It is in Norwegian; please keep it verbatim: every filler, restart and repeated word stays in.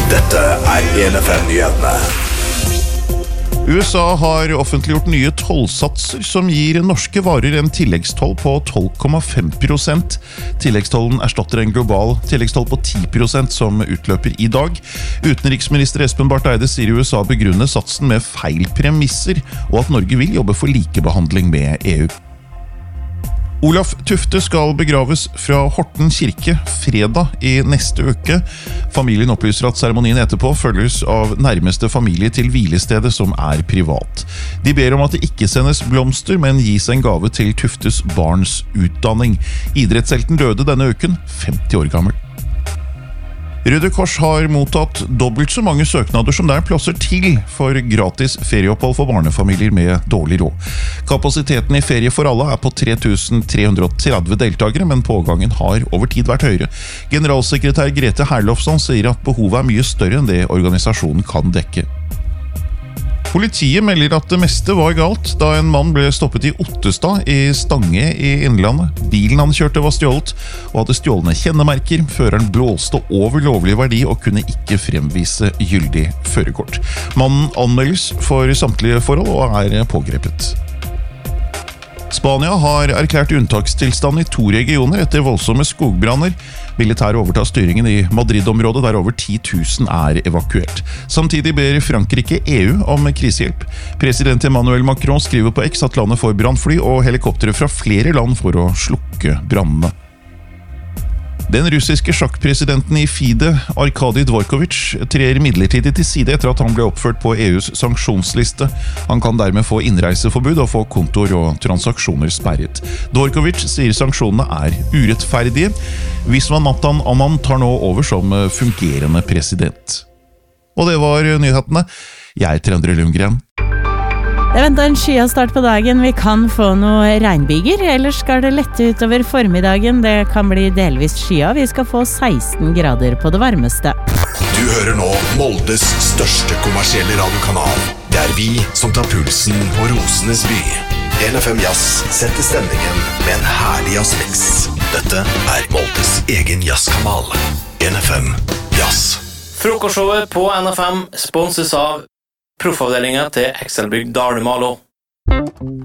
Dette er en F M-nyhetene. U S A har offentliggjort nye tollsatser som gir norske varer en tilleggstoll på tolv komma fem prosent. Tilleggstollen erstatter en global tilleggstoll på ti prosent som utløper i dag. Utenriksminister Espen Barth Eide sier i U S A begrunner satsen med feil premisser, og at Norge vil jobbe for likebehandling med E U. Olaf Tufte skal begraves fra Horten kirke fredag i neste uke. Familien opplyser at seremonien etterpå følges av nærmeste familie til hvilestedet som er privat. De ber om at det ikke sendes blomster, men gis en gave til Tuftes barns utdanning. Idrettshelten døde denne uken, femti år gammel. Røde Kors har mottatt dobbelt så mange søknader som det er plasser til for gratis ferieopphold for barnefamilier med dårlig råd. Kapasiteten i Ferie for alle er på tre tusen tre hundre og tretti deltakere, men pågangen har over tid vært høyere. Generalsekretær Grete Herlofsson sier at behovet er mye større enn det organisasjonen kan dekke. Politiet melder at det meste var galt da en mann ble stoppet i Ottestad i Stange i Innlandet. Bilen han kjørte var stjålet og hadde stjålne kjennemerker. Føreren blåste over lovlig verdi og kunne ikke fremvise gyldig førerkort. Mannen anmeldes for samtlige forhold og er pågrepet. Spania har erklært unntakstilstand i to regioner etter voldsomme skogbranner. Militæret overtar styringen i Madrid-området der over ti tusen er evakuert. Samtidig ber Frankrike E U om krisehjelp. President Emmanuel Macron skriver på X at landet får brannfly og helikoptere fra flere land for å slukke brannene. Den russiske sjakkpresidenten i FIDE, Arkadij Dvorkovich, trer midlertidig til side etter at han ble oppført på E U's sanksjonsliste. Han kan dermed få innreiseforbud og få kontoer og transaksjoner sperret. Dvorkovich sier sanksjonene er urettferdige. Viswanathan Anand tar nå over som fungerende president. Og det var nyhetene. Jeg heter Endre Lundgren. Det venter en skyet start på dagen. Vi kan få noe regnbyger, ellers skal det lette utover formiddagen. Det kan bli delvis skyet. Vi skal få seksten grader på det varmeste. Du hører nå Moldes største kommersielle radiokanal. Det er vi som tar pulsen på Rosenes by. en F M Jazz setter stemningen med en herlig jazzmix. Dette er Moldes egen jazzkanal. en F M Jazz. Frokostshowet på N F M sponses av Proffavdelingen til Excelbygg Dalmalo.